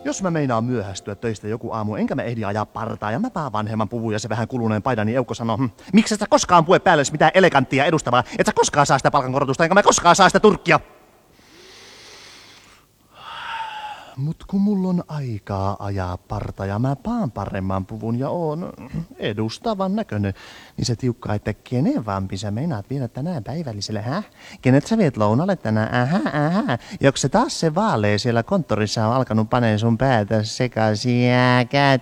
Jos mä meinaan myöhästyä töistä joku aamu, enkä mä ehdi ajaa partaa ja mä paan vanhemman puvun ja se vähän kuluneen paidan, niin Eukko sanoo, miksi sä koskaan pue päälle mitään eleganttia edustavaa, et sä koskaan saa sitä palkankorotusta, enkä mä koskaan saa sitä turkkia. Mut kun mulla on aikaa ajaa parta ja mä paan paremman puvun ja oon edustavan näköinen, niin se tiukkaa, että kenen vampi sä meinaat viedä tänään päivälliselle, Kenet sä viet lounalle tänään, Joks se taas se vaalee siellä konttorissa on alkanut paneen sun päätä sekaisin,